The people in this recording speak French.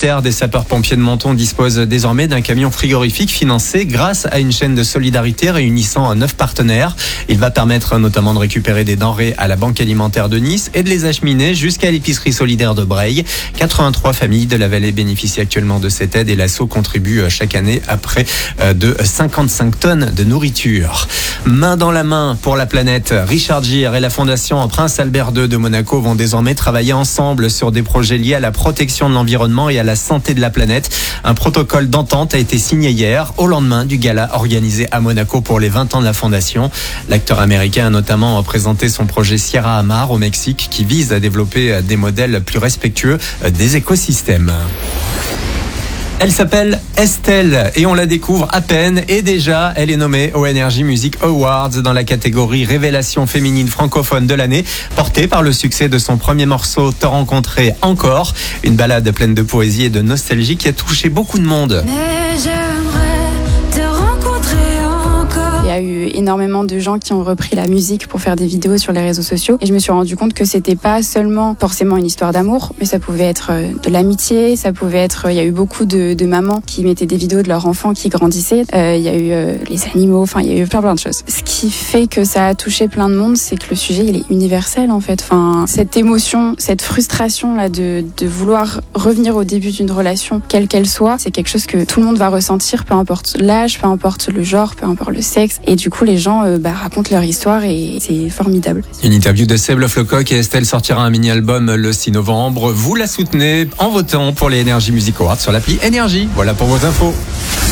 volontaires des sapeurs-pompiers de Menton disposent désormais d'un camion frigorifique financé grâce à une chaîne de solidarité réunissant 9 partenaires. Il va permettre notamment de récupérer des denrées à la Banque alimentaire de Nice et de les acheminer jusqu'à l'épicerie solidaire de Breil. 83 familles de la vallée bénéficient actuellement de cette aide et l'assaut contribue chaque année à près de 55 tonnes de nourriture. Main dans la main pour la planète, Richard Gere et la Fondation Prince Albert II de Monaco vont désormais travailler ensemble sur des projets liés à la protection de l'environnement et à la santé de la planète. Un protocole d'entente a été signé hier, au lendemain du gala organisé à Monaco pour les 20 ans de la Fondation. L'acteur américain a notamment présenté son projet Sierra Amar au Mexique qui vise à développer des modèles plus respectueux des écosystèmes. Elle s'appelle Estelle et on la découvre à peine et déjà elle est nommée aux Energy Music Awards dans la catégorie Révélation féminine francophone de l'année, portée par le succès de son premier morceau Te rencontrer encore, une ballade pleine de poésie et de nostalgie qui a touché beaucoup de monde. Mais j'aimerais te rencontrer encore. Il y a eu énormément de gens qui ont repris la musique pour faire des vidéos sur les réseaux sociaux et je me suis rendu compte que c'était pas seulement forcément une histoire d'amour, mais ça pouvait être de l'amitié, ça pouvait être, il y a eu beaucoup de mamans qui mettaient des vidéos de leurs enfants qui grandissaient, il y a eu les animaux, enfin il y a eu plein de choses. Ce qui fait que ça a touché plein de monde, c'est que le sujet il est universel en fait. Enfin cette émotion, cette frustration là de vouloir revenir au début d'une relation, quelle qu'elle soit, c'est quelque chose que tout le monde va ressentir, peu importe l'âge, peu importe le genre, peu importe le sexe. Et du coup, les gens racontent leur histoire et c'est formidable. Une interview de Seb Leflecoq et Estelle sortira un mini-album le 6 novembre. Vous la soutenez en votant pour les Energy Music Awards sur l'appli Energy. Voilà pour vos infos.